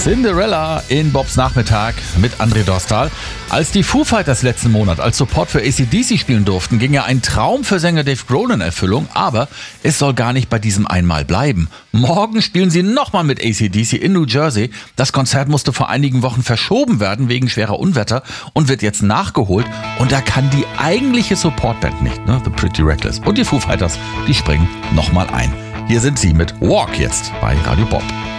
Cinderella in Bobs Nachmittag mit André Dostal. Als die Foo Fighters letzten Monat als Support für AC/DC spielen durften, ging ja ein Traum für Sänger Dave Grohl in Erfüllung, aber es soll gar nicht bei diesem einmal bleiben. Morgen spielen sie nochmal mit AC/DC in New Jersey. Das Konzert musste vor einigen Wochen verschoben werden wegen schwerer Unwetter und wird jetzt nachgeholt. Und da kann die eigentliche Supportband nicht, ne? The Pretty Reckless. Und die Foo Fighters, die springen nochmal ein. Hier sind sie mit Walk jetzt bei Radio Bob.